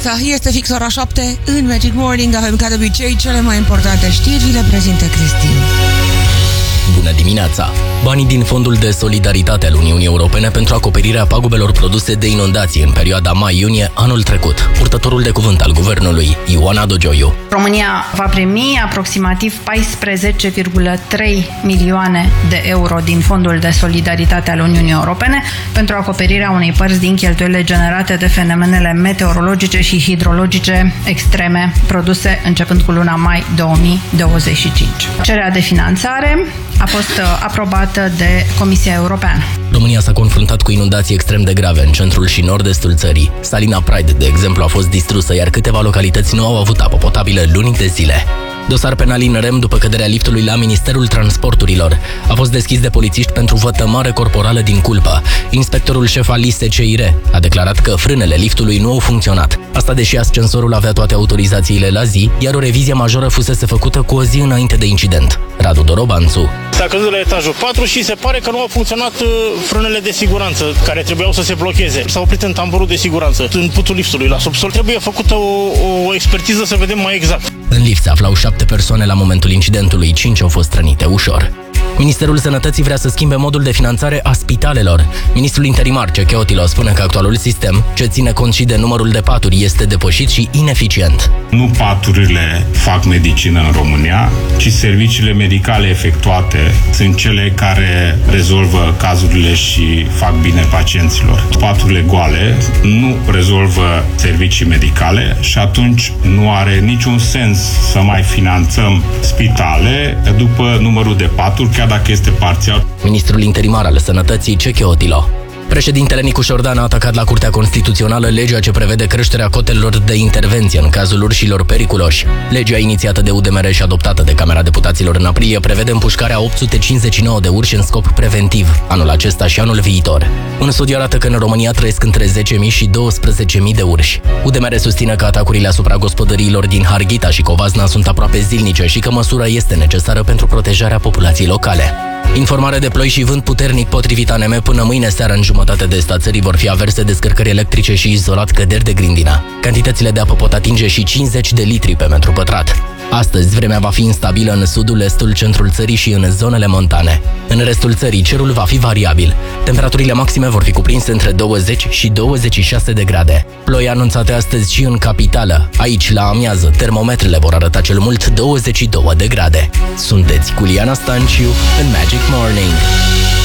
dimineața, este fix ora 7 în Magic Morning. Avem ca de obicei cele mai importante știri, le prezintă Cristin. Bună dimineața! Banii din Fondul de Solidaritate al Uniunii Europene pentru acoperirea pagubelor produse de inundații în perioada mai-iunie anul trecut. Purtătorul de cuvânt al guvernului, Ioana Dogioiu. România va primi aproximativ 14,3 milioane de euro din Fondul de Solidaritate al Uniunii Europene pentru acoperirea unei părți din cheltuielile generate de fenomenele meteorologice și hidrologice extreme produse începând cu luna mai 2025. Cererea de finanțare a fost aprobată de Comisia Europeană. România s-a confruntat cu inundații extrem de grave în centrul și nord-estul țării. Salina Pride, de exemplu, a fost distrusă, iar câteva localități nu au avut apă potabilă luni de zile. Dosar penal in rem după căderea liftului la Ministerul Transporturilor. A fost deschis de polițiști pentru vătămare corporală din culpă. Inspectorul șef al ISCIR a declarat că frânele liftului nu au funcționat. Asta deși ascensorul avea toate autorizațiile la zi, iar o revizie majoră fusese făcută cu o zi înainte de incident. Radu Dorobanțu. S-a căzut la etajul 4 și se pare că nu au funcționat frânele de siguranță care trebuiau să se blocheze. S-a oprit în tamburul de siguranță, în putul liftului la subsol. Trebuie făcută o expertiză să vedem mai exact. În lift se aflau 7 persoane la momentul incidentului, 5 au fost rănite ușor. Ministerul Sănătății vrea să schimbe modul de finanțare a spitalelor. Ministrul interimar Cece Otilo spune că actualul sistem, ce ține cont și de numărul de paturi, este depășit și ineficient. Nu paturile fac medicină în România, ci serviciile medicale efectuate sunt cele care rezolvă cazurile și fac bine pacienților. Paturile goale nu rezolvă servicii medicale și atunci nu are niciun sens să mai finanțăm spitale după numărul de paturi, chiar dacă este parțial. Ministrul interimar al Sănătății, Cece Otilo. Președintele Nicu Șordan a atacat la Curtea Constituțională legea ce prevede creșterea cotelor de intervenție în cazul urșilor periculoși. Legea inițiată de UDMR și adoptată de Camera Deputaților în aprilie prevede împușcarea 859 de urși în scop preventiv, anul acesta și anul viitor. Un studiu arată că în România trăiesc între 10.000 și 12.000 de urși. UDMR susține că atacurile asupra gospodăriilor din Harghita și Covasna sunt aproape zilnice și că măsura este necesară pentru protejarea populației locale. Informare de ploi și vânt puternic potrivit ANM până mâine seară în jumătate de est a țării vor fi averse descărcări electrice și izolat căderi de grindină. Cantitățile de apă pot atinge și 50 de litri pe metru pătrat. Astăzi, vremea va fi instabilă în sudul, estul, centrul țării și în zonele montane. În restul țării, cerul va fi variabil. Temperaturile maxime vor fi cuprinse între 20 și 26 de grade. Ploi anunțate astăzi și în capitală. Aici, la amiază, termometrele vor arăta cel mult 22 de grade. Sunteți cu Liana Stanciu în Magic Morning.